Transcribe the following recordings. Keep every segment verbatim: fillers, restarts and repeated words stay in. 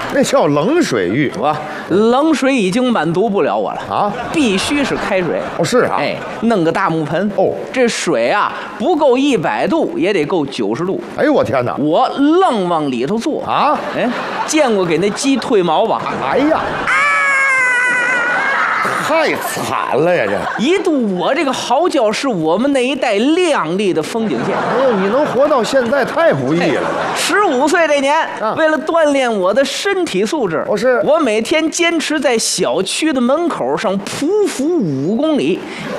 那叫冷水浴。 我冷水已经满足不了我了啊， 必须是开水。 哦，是啊， 哎，弄个大木盆。 哦， 这水啊不够一百度，也得够九十度。 哎呦我天哪！ 我愣往里头坐啊， 哎，见过给那鸡褪毛吧？ 哎呀！太惨了呀！这一度我这个嚎叫是我们那一带亮丽的风景线。 哎呦，你能活到现在太不易了。 十五岁这年， 啊， 为了锻炼我的身体素质， 哦是， 我每天坚持在小区的门口上匍匐五公里，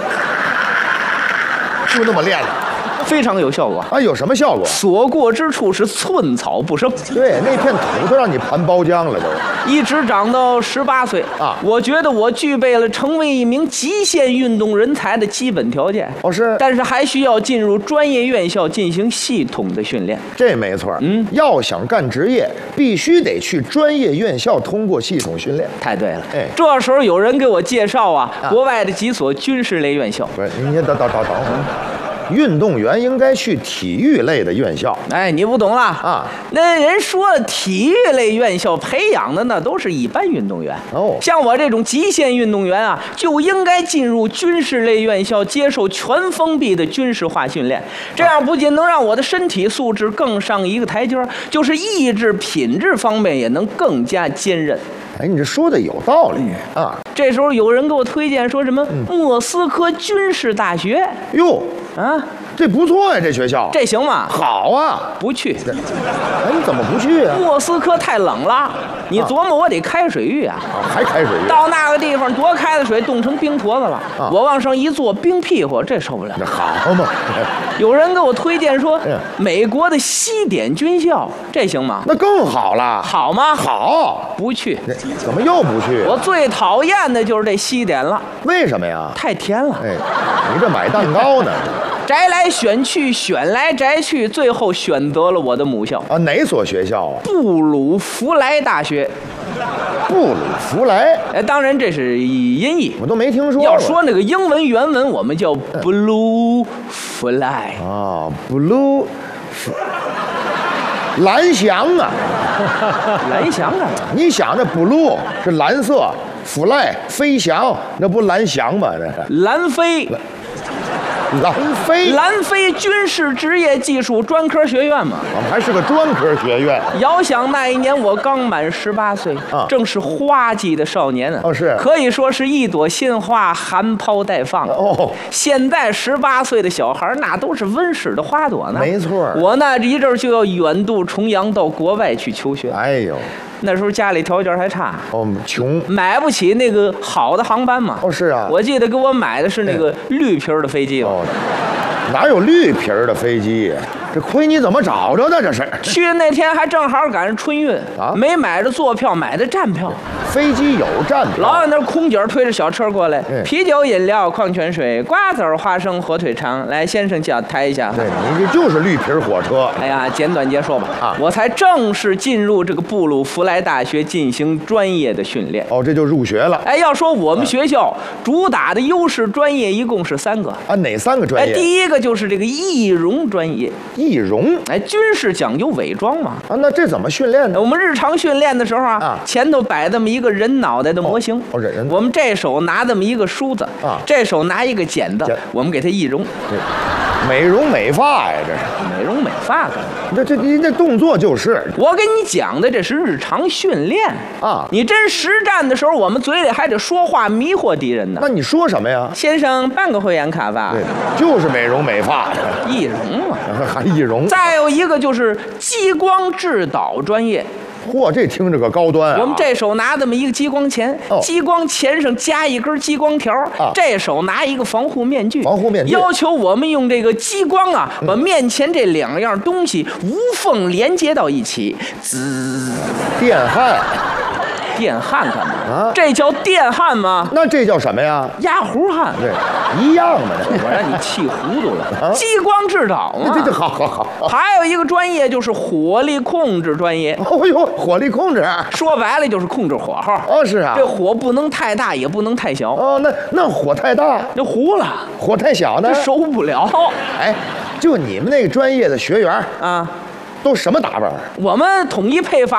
就那么练的。 非常有效果啊！有什么效果？ 所过之处是寸草不生。 对，那片土都让你盘包浆了，都。 一直长到十八岁啊， 我觉得我具备了成为一名极限运动人才的基本条件。 哦，是。 但是还需要进入专业院校进行系统的训练。 这没错。嗯，要想干职业，必须得去专业院校通过系统训练。 太对了。 哎， 这时候有人给我介绍啊，啊国外的几所军事类院校。 不是，你先等等等等会儿。运动员应该去体育类的院校。 哎，你不懂了啊！ 那人说体育类院校培养的那都是一般运动员哦， 像我这种极限运动员啊，就应该进入军事类院校，接受全封闭的军事化训练。这样不仅能让我的身体素质更上一个台阶，就是意志品质方面也能更加坚韧。 哎，你这说的有道理啊！ 这时候有人给我推荐说什么莫斯科军事大学。 哟啊， 这不错呀，这学校这行吗？ 好啊， 不去。 哎，你怎么不去啊？ 莫斯科太冷了，你琢磨我得开水浴啊！ 啊，还开水浴？ 到那个地方多开的水冻成冰坨子了， 啊、 我往上一坐，冰屁股，这受不了。 这好嘛！ 有人给我推荐说，美国的西点军校，这行吗？ 那更好了。 好吗？ 好， 不去。 怎么又不去？ 我最讨厌的就是这西点了。 为什么呀？ 太甜了。 哎，你这买蛋糕呢？ 摘来选去，选来摘去，最后选择了我的母校啊，哪所学校啊？ 布鲁弗莱大学。 布鲁弗莱， 哎，当然这是音译， 我都没听说。 要说那个英文原文，我们叫 Blue Fly 啊 ，Blue， 蓝翔啊， 蓝翔啊！ 你想这 Blue 是蓝色 ，Fly 飞翔，那不蓝翔吗？这是蓝飞。 蓝飞， 蓝飞军事职业技术专科学院嘛， 我们还是个专科学院。 遥想那一年我刚满十八岁， 啊， 正是花季的少年啊， 哦是， 可以说是一朵鲜花含苞待放哦。 现在十八岁的小孩那都是温室的花朵呢， 没错。 我那一阵就要远渡重洋到国外去求学。 哎呦。 那时候家里条件还差， 哦，穷， 买不起那个好的航班嘛。 哦，是啊， 我记得给我买的是那个绿皮的飞机。 哦，哪有绿皮的飞机？这亏你怎么找着的？这是去的那天还正好赶上春运啊，没买着坐票，买的站票。 飞机有站票， 老有那空姐推着小车过来，啤酒、饮料、矿泉水、瓜子、花生、火腿肠，来，先生叫抬一下。 对，你这就是绿皮火车。 哎呀，简短截说吧， 啊， 我才正式进入这个布鲁弗莱大学进行专业的训练。 哦，这就入学了。 哎，要说我们学校主打的优势专业一共是三个啊，哪三个专业？ 哎，第一个就是这个易容专业。 易容， 哎，军事讲究伪装嘛。 啊，那这怎么训练呢？ 我们日常训练的时候啊， 啊前头摆这么一个人脑袋的模型， 哦，人、哦， 我们这手拿这么一个梳子， 啊， 这手拿一个剪子，我们给它易容。 对，美容美发呀，这是美容美发的。 这这您这动作就是， 我跟你讲的，这是日常训练啊。 你真实战的时候，我们嘴里还得说话迷惑敌人呢。 那你说什么呀？ 先生，办个会员卡吧。 对，就是美容美发， 易容嘛， 还易容。 再有一个就是激光制导专业。 嚯，这听着个高端啊！ 我们这手拿这么一个激光钳， 哦、 激光钳上加一根激光条， 啊、 这手拿一个防护面具， 防护面具要求我们用这个激光啊， 嗯、 把面前这两样东西无缝连接到一起，滋， 电焊。 电焊干嘛？ 啊， 这叫电焊吗？ 那这叫什么呀？ 压糊焊。 对，一样嘛。 我让你气糊涂了。啊、激光制导嘛。 这这好好好。 还有一个专业就是火力控制专业。 哦呦，火力控制， 说白了就是控制火候。 哦，是啊。 这火不能太大，也不能太小。 哦，那那火太大， 那糊了； 火太小呢， 受不了。 哎，就你们那个专业的学员啊。 都什么打扮？ 我们统一配发